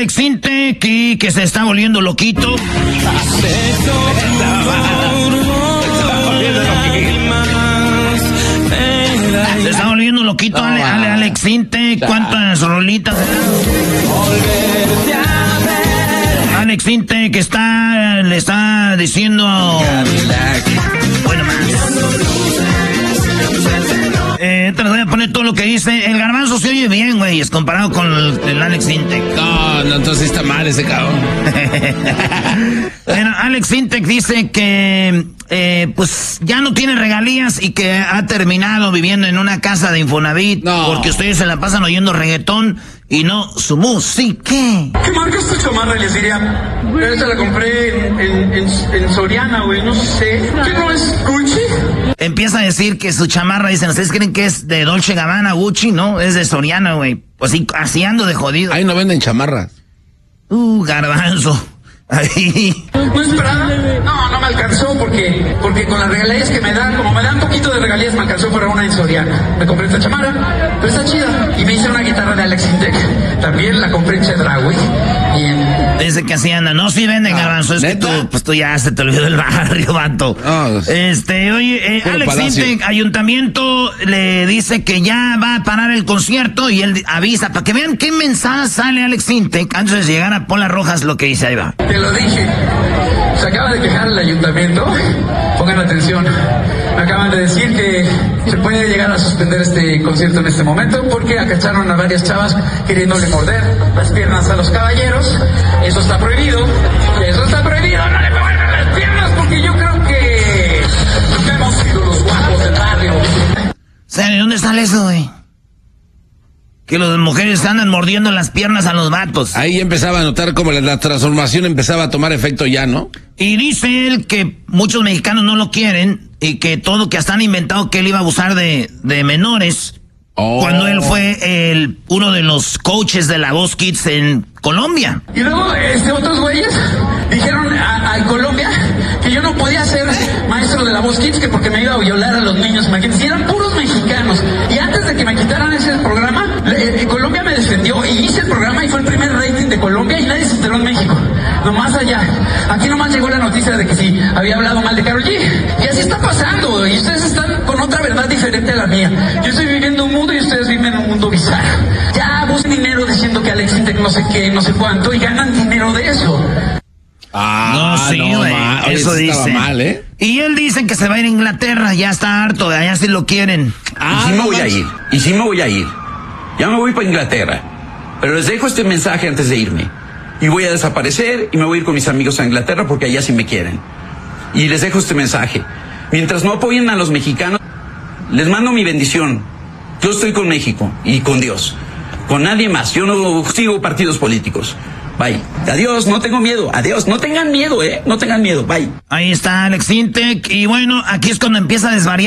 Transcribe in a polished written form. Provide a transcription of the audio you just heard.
Alex Intec y que se está volviendo loquito. Se está volviendo loquito, Alex Intec. ¿Cuántas rolitas? Alex Intec le está diciendo... Bueno, más. Te les voy a poner todo lo que dice. El Garbanzo se oye bien, güey, es comparado con el Alex Intec. No, entonces está mal ese cabrón. Bueno, Alex Intec dice que pues ya no tiene regalías y que ha terminado viviendo en una casa de Infonavit porque ustedes se la pasan oyendo reggaetón y no su música. ¿Qué marca es tu chamarra? Les diría, esta la compré en Soriana, güey, no sé. ¿Qué no es Gucci? Empieza a decir que su chamarra, dicen, ¿ustedes creen que es de Dolce Gabbana, Gucci? No, es de Soriana, güey. Pues sí, así ando de jodido. Ahí no venden chamarras. Garbanzo. Ahí. ¿No esperaba? No me alcanzó porque con las regalías que me dan, como me dan un poquito de regalías, me alcanzó para una en Soriana. Me compré esta chamarra, pero está chida. Y me hice una guitarra de Alex Intec. También la compré en Chedraui. Dice que así anda. No, sí venden, Garbanzo. Es ¿neta? Que tú ya se te olvidó el barrio, vato. Oye, Alex Intec, ayuntamiento le dice que ya va a parar el concierto y él avisa, para que vean qué mensaje sale Alex Intec antes de llegar a Pola Rojas, lo que dice, ahí va. Te lo dije. Se acaba de quejar el ayuntamiento. Pongan atención. Me acaban de decir que se puede llegar a suspender este concierto en este momento porque acacharon a varias chavas queriéndole morder las piernas a los caballeros. Eso está prohibido. Eso está prohibido. No le muerdan las piernas porque yo creo que hemos sido los guapos del barrio. O sea, ¿de dónde sale eso, güey? Que las mujeres andan mordiendo las piernas a los vatos. Ahí empezaba a notar como la transformación empezaba a tomar efecto ya, ¿no? Y dice él que muchos mexicanos no lo quieren y que todo, que hasta han inventado que él iba a abusar de menores. Cuando él fue uno de los coaches de la Voz Kids en Colombia. Y luego otros güeyes dijeron a Colombia que yo no podía ser maestro de la Voz Kids, que porque me iba a violar a los niños. Imagínense, eran puros mexicanos. Y antes de que me quitaran ese programa, Colombia me defendió y hice el programa y fue el primer rating de Colombia y nadie se enteró en México. Nomás allá. Aquí nomás llegó la noticia de que sí, había hablado mal de Karol G. Y así está pasando. Y ustedes están con otra verdad diferente a la mía. Yo estoy viviendo un mundo y ustedes viven en un mundo bizarro. Ya buscan dinero diciendo que Alex Intec no sé qué, no sé cuánto, y ganan dinero de eso. No, sí, güey. Eso dice. Mal, ¿eh? Y él dice que se va a ir a Inglaterra, ya está harto, de allá sí lo quieren. Y sí me voy a ir, y sí me voy a ir. Ya me voy para Inglaterra. Pero les dejo este mensaje antes de irme. Y voy a desaparecer y me voy a ir con mis amigos a Inglaterra porque allá sí me quieren. Y les dejo este mensaje. Mientras no apoyen a los mexicanos, les mando mi bendición. Yo estoy con México y con Dios. Con nadie más. Yo no sigo partidos políticos. Bye. Adiós, no tengo miedo. Adiós, no tengan miedo, no tengan miedo. Bye. Ahí está Alex Intec. Y bueno, aquí es cuando empieza a desvariar.